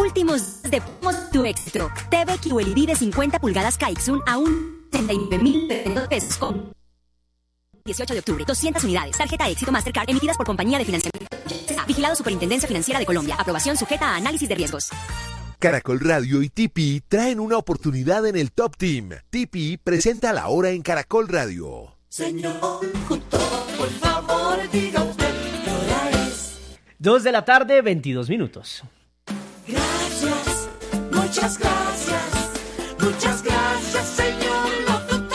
Últimos de tu Extro. TV QLED de 50 pulgadas Kaixun a un 39.000 pesos con 18 de octubre, 200 unidades. Tarjeta Éxito Mastercard emitidas por Compañía de Financiamiento. Vigilado Superintendencia Financiera de Colombia. Aprobación sujeta a análisis de riesgos. Caracol Radio y TP traen una oportunidad en el Top Team. TP presenta La Hora en Caracol Radio. Señor locutor, por favor, diga usted qué hora es. 2 de la tarde, 22 minutos. Gracias, muchas gracias, señor locutor.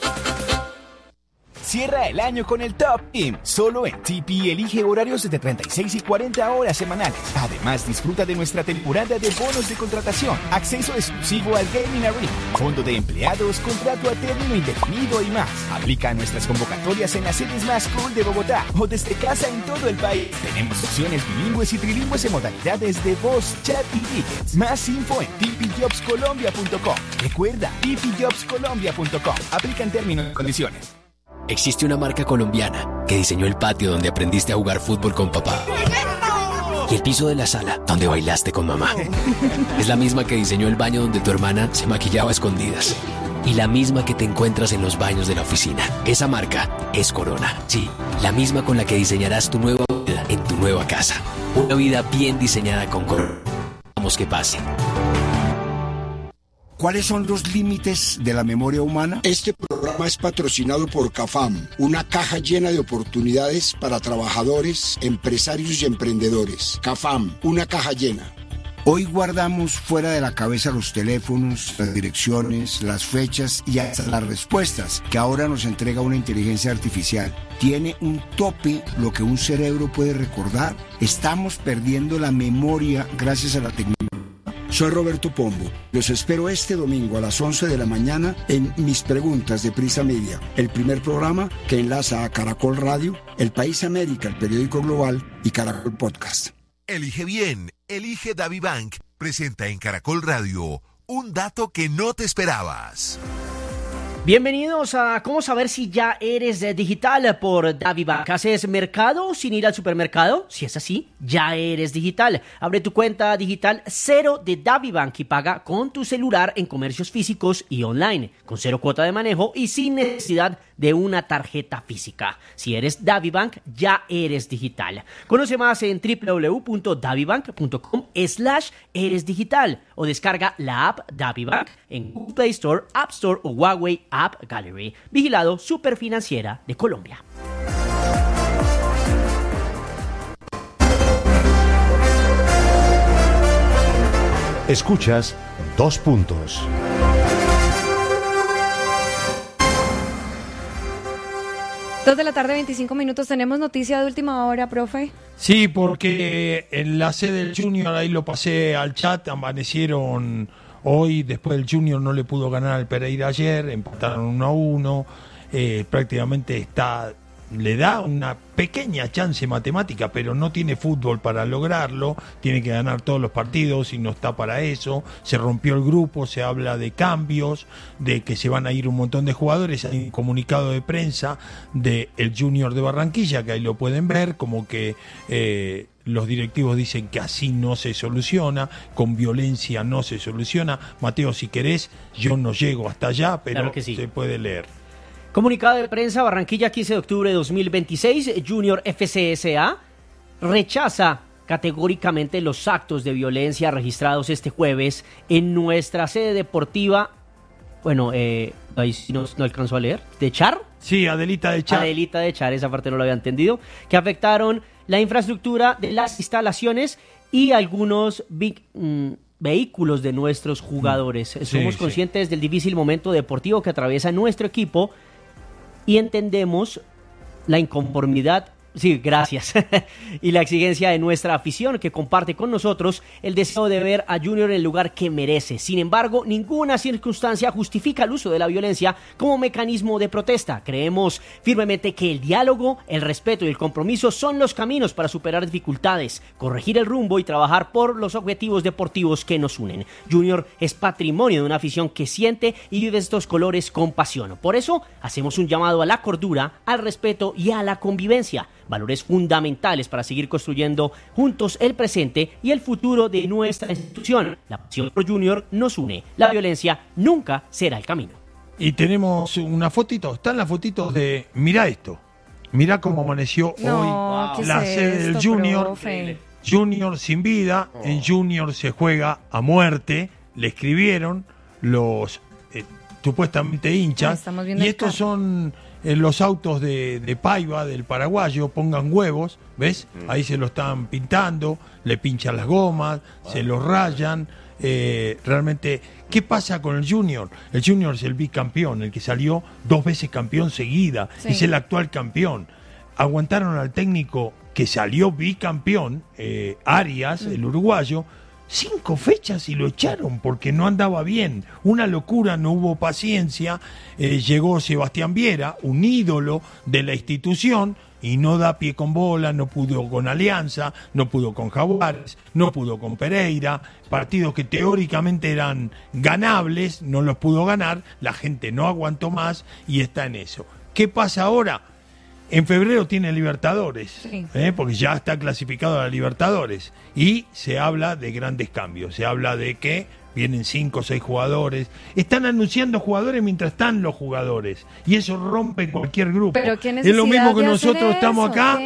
Cierra el año con el Top Team. Solo en TP elige horarios de 36 y 40 horas semanales. Además, disfruta de nuestra temporada de bonos de contratación, acceso exclusivo al Gaming Arena, fondo de empleados, contrato a término indefinido y más. Aplica nuestras convocatorias en las sedes más cool de Bogotá o desde casa en todo el país. Tenemos opciones bilingües y trilingües en modalidades de voz, chat y tickets. Más info en tpjobscolombia.com. Recuerda, tpjobscolombia.com. Aplican términos y condiciones. Existe una marca colombiana que diseñó el patio donde aprendiste a jugar fútbol con papá y el piso de la sala donde bailaste con mamá. Es la misma que diseñó el baño donde tu hermana se maquillaba a escondidas y la misma que te encuentras en los baños de la oficina. Esa marca es Corona. Sí, la misma con la que diseñarás tu nueva vida en tu nueva casa. Una vida bien diseñada con Corona. Vamos que pase. ¿Cuáles son los límites de la memoria humana? Este programa es patrocinado por CAFAM, una caja llena de oportunidades para trabajadores, empresarios y emprendedores. CAFAM, una caja llena. Hoy guardamos fuera de la cabeza los teléfonos, las direcciones, las fechas y hasta las respuestas que ahora nos entrega una inteligencia artificial. ¿Tiene un tope lo que un cerebro puede recordar? Estamos perdiendo la memoria gracias a la tecnología. Soy Roberto Pombo. Los espero este domingo a las 11 de la mañana en Mis Preguntas de Prisa Media, el primer programa que enlaza a Caracol Radio, El País América, el periódico global y Caracol Podcast. Elige bien, elige DaviBank. Presenta en Caracol Radio un dato que no te esperabas. Bienvenidos a ¿Cómo saber si ya eres digital? Por DaviBank. ¿Haces mercado sin ir al supermercado? Si es así, ya eres digital. Abre tu cuenta digital cero de DaviBank y paga con tu celular en comercios físicos y online, con 0 cuota de manejo y sin necesidad de una tarjeta física. Si eres DaviBank, ya eres digital. Conoce más en www.davibank.com/eres digital o descarga la app DaviBank en Google Play Store, App Store o Huawei App Gallery. Vigilado Superfinanciera de Colombia. Escuchas 2 puntos. Dos de la tarde, 25 minutos. ¿Tenemos noticia de última hora, profe? Sí, porque en la sede del Junior, ahí lo pasé al chat, amanecieron hoy, después del Junior no le pudo ganar al Pereira ayer, empataron 1-1, prácticamente le da una pequeña chance matemática, pero no tiene fútbol para lograrlo, tiene que ganar todos los partidos y no está para eso. Se rompió el grupo, se habla de cambios, de que se van a ir un montón de jugadores. Hay un comunicado de prensa del Junior de Barranquilla, que ahí lo pueden ver, como que los directivos dicen que así no se soluciona, con violencia no se soluciona. Mateo, si querés, yo no llego hasta allá, pero claro que sí. Se puede leer. Comunicado de prensa, Barranquilla, 15 de octubre de 2026, Junior FCSA rechaza categóricamente los actos de violencia registrados este jueves en nuestra sede deportiva. Bueno, ahí sí no alcanzó a leer. ¿De Char? Sí, Adelita de Char. Adelita de Char, esa parte no lo había entendido. Que afectaron la infraestructura de las instalaciones y algunos vehículos de nuestros jugadores. Somos conscientes del difícil momento deportivo que atraviesa nuestro equipo y entendemos la inconformidad, sí, gracias, y la exigencia de nuestra afición que comparte con nosotros el deseo de ver a Junior en el lugar que merece. Sin embargo, ninguna circunstancia justifica el uso de la violencia como mecanismo de protesta. Creemos firmemente que el diálogo, el respeto y el compromiso son los caminos para superar dificultades, corregir el rumbo y trabajar por los objetivos deportivos que nos unen. Junior es patrimonio de una afición que siente y vive estos colores con pasión. Por eso, hacemos un llamado a la cordura, al respeto y a la convivencia. valores fundamentales para seguir construyendo juntos el presente y el futuro de nuestra institución. La pasión por Junior nos une, la violencia nunca será el camino. Y tenemos una fotito, están las fotitos de, mirá esto, mirá cómo amaneció hoy la sede del Junior. Profe. Junior sin vida, en Junior se juega a muerte, le escribieron los supuestamente hinchas, y estos son los autos de Paiva, del paraguayo, pongan huevos, ¿ves? Ahí se lo están pintando, le pinchan las gomas, se los rayan. Realmente, ¿qué pasa con el Junior? El Junior es el bicampeón, el que salió 2 veces campeón seguida, es el actual campeón. Aguantaron al técnico que salió bicampeón, Arias, el uruguayo, 5 fechas y lo echaron porque no andaba bien. Una locura, no hubo paciencia. Llegó Sebastián Viera, un ídolo de la institución, y no da pie con bola, no pudo con Alianza, no pudo con Jaguares, no pudo con Pereira. Partidos que teóricamente eran ganables, no los pudo ganar. La gente no aguantó más y está en eso. ¿Qué pasa ahora? En febrero tiene Libertadores, porque ya está clasificado a la Libertadores, y se habla de grandes cambios, se habla de que vienen 5 o 6 jugadores, están anunciando jugadores mientras están los jugadores, y eso rompe cualquier grupo. Pero ¿qué es lo mismo que de nosotros estamos acá,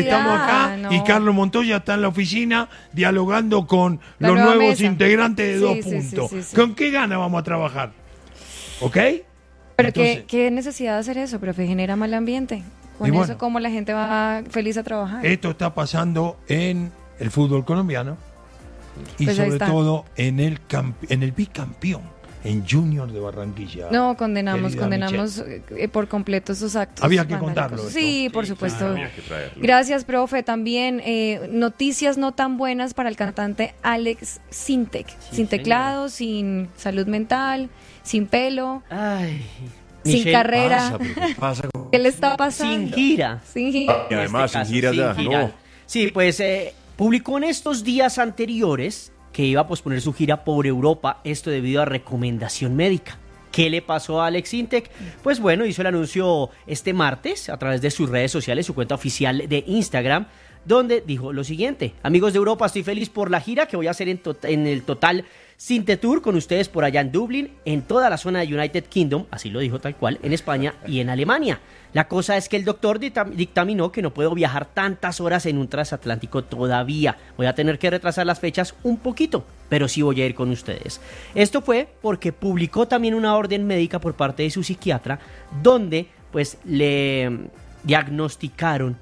no. y Carlos Montoya está en la oficina dialogando con los nuevos mesa. Integrantes de 2 puntos. Sí. ¿Con qué gana vamos a trabajar? ¿Ok? Pero entonces, ¿qué necesidad de hacer eso, profe? Genera mal ambiente. Con eso, ¿cómo la gente va feliz a trabajar? Esto está pasando en el fútbol colombiano y pues sobre todo en el bicampeón, en Junior de Barranquilla. No, condenamos por completo esos actos. Había que contarlo. Sí, por supuesto. Gracias, profe. También noticias no tan buenas para el cantante Alex Sintek. Sin teclado, sin salud mental, sin pelo. Ay... Sin Michelle, carrera. ¿Qué le está pasando? Sin gira. Y además, sin gira ya. No. Sí, pues publicó en estos días anteriores que iba a posponer su gira por Europa, esto debido a recomendación médica. ¿Qué le pasó a Alex Sintek? Pues bueno, hizo el anuncio este martes a través de sus redes sociales, su cuenta oficial de Instagram, donde dijo lo siguiente: amigos de Europa, estoy feliz por la gira que voy a hacer en el Total Sinte Tour con ustedes por allá en Dublín, en toda la zona de United Kingdom, así lo dijo tal cual, en España y en Alemania. La cosa es que el doctor dictaminó que no puedo viajar tantas horas en un transatlántico todavía. Voy a tener que retrasar las fechas un poquito, pero sí voy a ir con ustedes. Esto fue porque publicó también una orden médica por parte de su psiquiatra, donde pues le diagnosticaron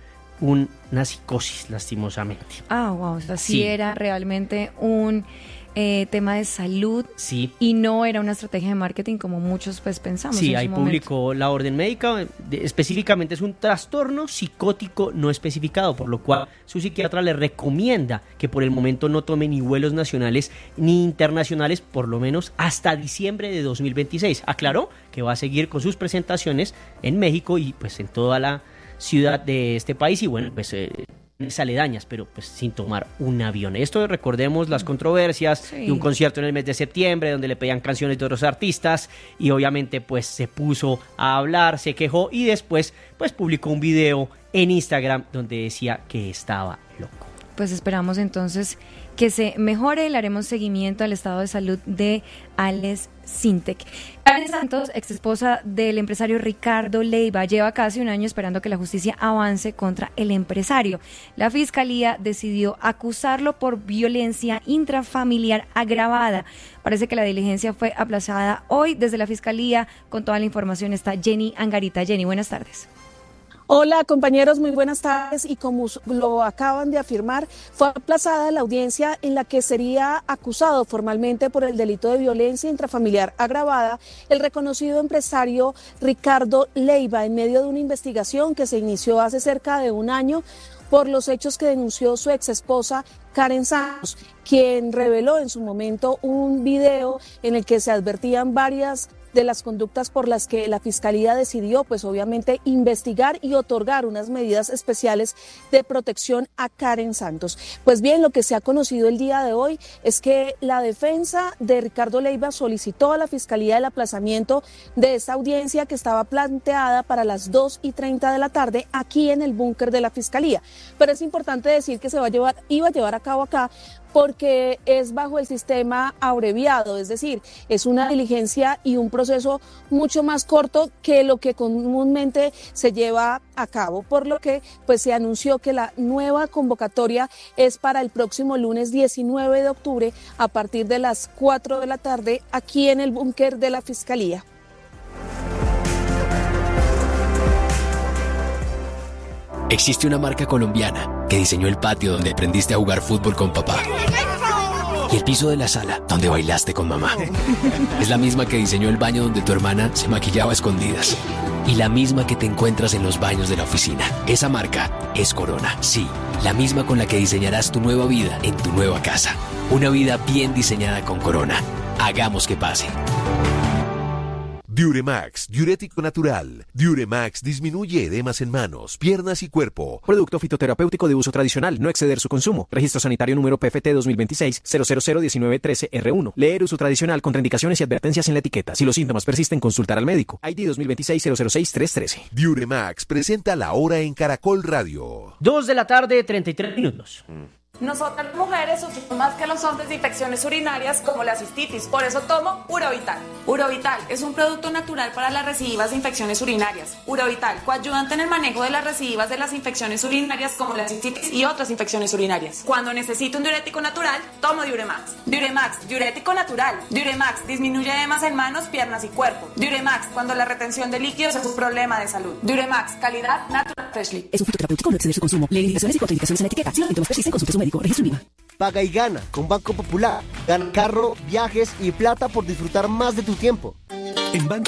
una psicosis, lastimosamente. Wow, o sea, sí era realmente un tema de salud, sí, y no era una estrategia de marketing como muchos pues pensamos. Sí, ahí publicó la orden médica, específicamente es un trastorno psicótico no especificado, por lo cual su psiquiatra le recomienda que por el momento no tome ni vuelos nacionales ni internacionales, por lo menos hasta diciembre de 2026. Aclaró que va a seguir con sus presentaciones en México y pues en toda la ciudad de este país, y bueno, pues aledañas, pero pues sin tomar un avión. Esto, recordemos las controversias de un concierto en el mes de septiembre donde le pedían canciones de otros artistas, y obviamente pues se puso a hablar, se quejó y después pues publicó un video en Instagram donde decía que estaba loco. Pues esperamos entonces que se mejore. Le haremos seguimiento al estado de salud de Alex Sintek. Karen Santos, ex esposa del empresario Ricardo Leyva, lleva casi un año esperando que la justicia avance contra el empresario. La fiscalía decidió acusarlo por violencia intrafamiliar agravada. Parece que la diligencia fue aplazada hoy. Desde la fiscalía, con toda la información, está Jenny Angarita. Jenny, buenas tardes. Hola compañeros, muy buenas tardes, y como lo acaban de afirmar, fue aplazada la audiencia en la que sería acusado formalmente por el delito de violencia intrafamiliar agravada el reconocido empresario Ricardo Leyva, en medio de una investigación que se inició hace cerca de un año por los hechos que denunció su exesposa Karen Santos, quien reveló en su momento un video en el que se advertían varias de las conductas por las que la Fiscalía decidió, pues obviamente, investigar y otorgar unas medidas especiales de protección a Karen Santos. Pues bien, lo que se ha conocido el día de hoy es que la defensa de Ricardo Leyva solicitó a la Fiscalía el aplazamiento de esta audiencia que estaba planteada para las 2:30 de la tarde aquí en el búnker de la Fiscalía. Pero es importante decir que iba a llevar a cabo acá porque es bajo el sistema abreviado, es decir, es una diligencia y un proceso mucho más corto que lo que comúnmente se lleva a cabo, por lo que pues se anunció que la nueva convocatoria es para el próximo lunes 19 de octubre a partir de las 4 de la tarde aquí en el búnker de la Fiscalía. Existe una marca colombiana que diseñó el patio donde aprendiste a jugar fútbol con papá. Y el piso de la sala donde bailaste con mamá. Es la misma que diseñó el baño donde tu hermana se maquillaba a escondidas. Y la misma que te encuentras en los baños de la oficina. Esa marca es Corona. Sí, la misma con la que diseñarás tu nueva vida en tu nueva casa. Una vida bien diseñada con Corona. Hagamos que pase. Diuremax, diurético natural. Diuremax disminuye edemas en manos, piernas y cuerpo. Producto fitoterapéutico de uso tradicional, no exceder su consumo. Registro sanitario número PFT 2026-0001913R1. Leer uso tradicional, contraindicaciones y advertencias en la etiqueta. Si los síntomas persisten, consultar al médico. ID 2026-006-313. Diuremax presenta La Hora en Caracol Radio. 2:33 p.m. Nosotras mujeres sufrimos más que los hombres de infecciones urinarias como la cistitis, por eso tomo Urovital. Urovital es un producto natural para las recidivas de infecciones urinarias. Urovital, coayudante en el manejo de las recidivas de las infecciones urinarias como la cistitis y otras infecciones urinarias. Cuando necesito un diurético natural, tomo Diuremax. Diuremax, diurético natural. Diuremax disminuye edemas en manos, piernas y cuerpo. Diuremax, cuando la retención de líquidos es un problema de salud. Diuremax, calidad Natural Freshly. Es un fitoterapéutico, no exceder su consumo. Leer indicaciones y contraindicaciones en la etiqueta. Si los síntomas persisten, consulte a su médico. Registro IVA. Paga y gana con Banco Popular. Gana carro, viajes y plata por disfrutar más de tu tiempo. En Banco